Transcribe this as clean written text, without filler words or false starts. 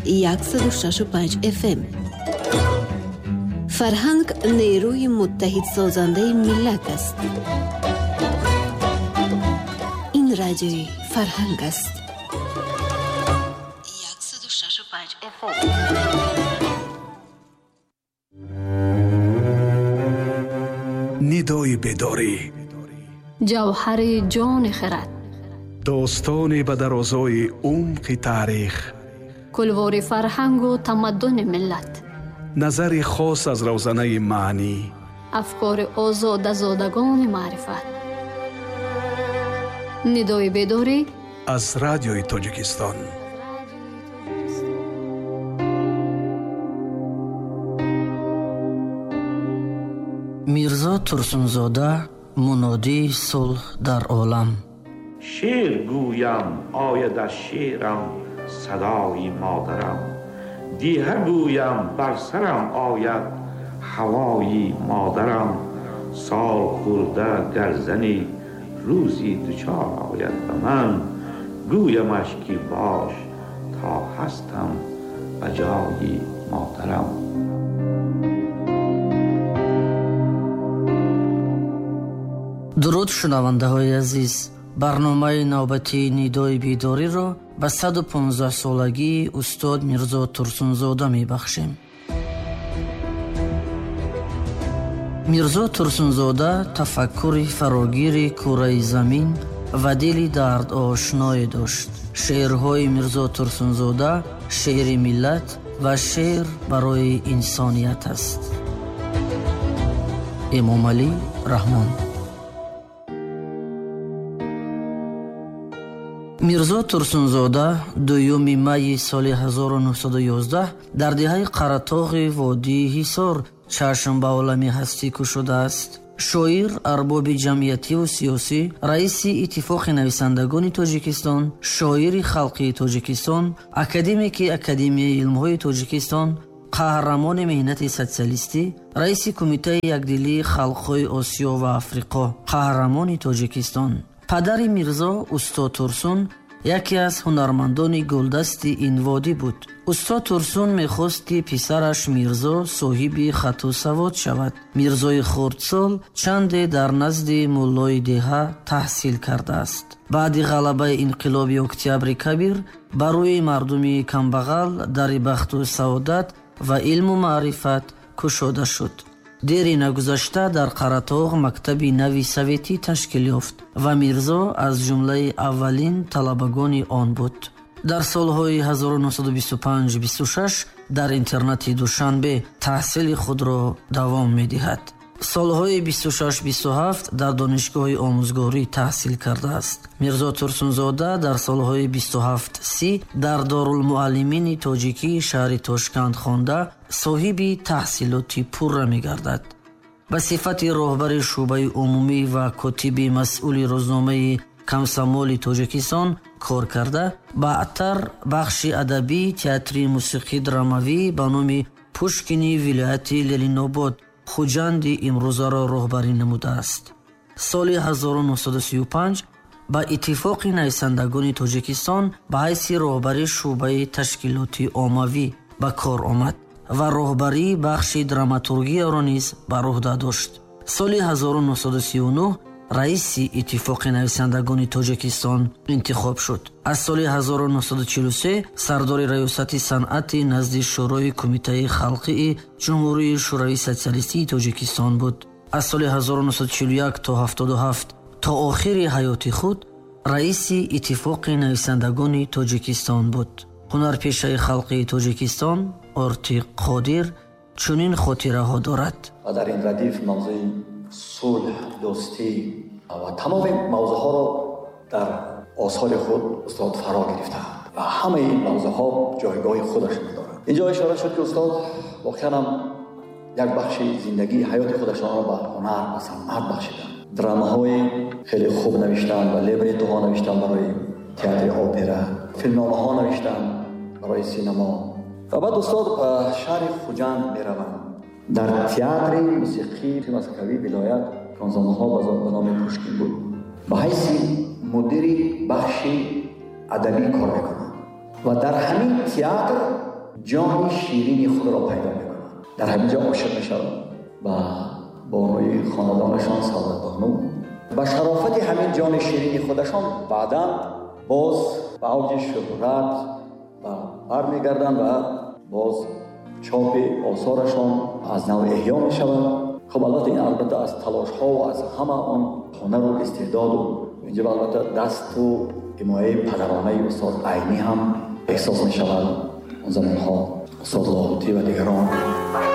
106.5 FM. فرهنگ نیروی متحد سازنده ملت است. این رادیوی فرهنگ است. 106.5 FM. ندای بیداری، جوهر جان خرد، داستانی به درازای عمق تاریخ، کلوار فرهنگ و تمدن ملت، نظر خاص از روزنه معنی، افکار آزاد زادگان معرفت. ندای بیداری از رادیوی تاجیکستان. میرزا ترسونزاده، منادی صلح در عالم. شعر گویم آید از شعرم صدای مادرم، دیه گویم بر سرم آید هوای مادرم. سال خورده گرزنی روزی دوچار آید به من، گویمش که باش تا هستم بجای مادرم. درود شنونده های عزیز، برنامه نوبتی ندای بیداری را به 115 سالگی استاد میرزا ترسونزاده می بخشیم. میرزا ترسونزاده تفکر فراگیر کره زمین و دل درد آشنای داشت. شعرهای میرزا ترسونزاده شعر ملت و شعر برای انسانیت است. امام علی رحمان. میرزا ترسونزاده دویوم می سال 1911 در دهه قرطاق وادی حصار چشم به عالم هستی کشیده است. شاعر، ارباب جمعیتی و سیاسی، رئیس اتفاق نویسندگان تاجیکستان، شاعر خلقی تاجیکستان، اکادمیک اکادمی علم‌های تاجیکستان، قهرمان مهنت سوسیالیستی، رئیس کمیته یکدلی خلق‌های آسیا و آفریقا، قهرمان تاجیکستان. پدر میرزا استاد ترسون یکی از هنرمندان گلدست این وادی بود. استاد ترسون میخواست که پسرش میرزا صاحب خط و سواد شود. میرزای خردسال چند در نزد مولای دهه تحصیل کرده است. بعد غلبه انقلاب اکتبر کبیر برای مردم کمبغل در بخت و سعادت و علم و معرفت کشاده شد. دیر نگذشته در قرطاق مکتب نوی سویتی تشکیل یافت و میرزا از جمله اولین طلبگان آن بود. در سالهای 1925-26 در اینترنت دوشنبه تحصیل خود را دوام می‌دهد. سالهای 26-27 در دانشگاه آموزگاری تحصیل کرده است. میرزا ترسونزاده در سالهای 27-30 در دارالمعلمین تاجیکی شهر تاشکند خوانده صاحب تحصیلات پوره می‌گردد. به صفت راهبر شعبه عمومی و کاتب مسئول روزنامه کمسمال تاجیکستان کار کرده. بعدتر بخش ادبی تئاتر موسیقی دراموی به نام پوشکینی ولایت لالین‌آباد خوجند امروزه را راهبری نموده است. سال 1935 با اتفاق نویسندگان تاجیکستان به حیث راهبر شعبه تشکیلات عاموی به کار آمد و راهبری بخش دراماتورگی را نیز بر عهده داشت. سال 1939 رئیس اتفاق نویسندگان تاجیکستان انتخاب شد. از سال 1943 سردار ریاست صنعت نزد شورای کمیته خلقی جمهوری شوروی سوسیالیستی تاجیکستان بود. از سال 1941 تا 77 تا آخر حیات خود رئیس اتفاق نویسندگان تاجیکستان بود. هنرپیشه خلقی تاجیکستان آرتیق قادر چنین خاطره ها دارد. و در این ردیف موضوع صلح، دوستی و تمام موضوع ها را در آثار خود استاد فرا گرفتند و همه این موضوع ها جایگاه خودش دارند. اینجا اشاره شد که استاد واقعا هم یک بخش زندگی حیات خودشان را به هنر و صنعت بخشیدند. دراماهای خیلی خوب نوشتند و لیبرتوها نوشتند برای تئاتر اپرا، فیلمنامه ها نوشتند برای سینما. و بعد استاد به شهر خوجند میروند. در تئاتر موسیقی مسکوی ولایت رونزانه‌ها به نام پوشکین بود. به حیث مدیر بخش ادبی کار میکنند و در همین تئاتر جان شیرین خود را پیدا میکنند. در همینجا عاشق میشوند و بانوی خاندانشان سعادت بانو و شرافت همین جان شیرین خودشان بعدا باز به اوج شهرت و برمیگردند و باز چاپ آثارشان از نو احیا می شود. خب البته این البته از تلاش ها و از همه آن هنر و استعداد و اینجا البته دست و حمایه پدرانه استاد عینی هم احساس می شود. اون زمان ها استاد لاهوتی و دیگران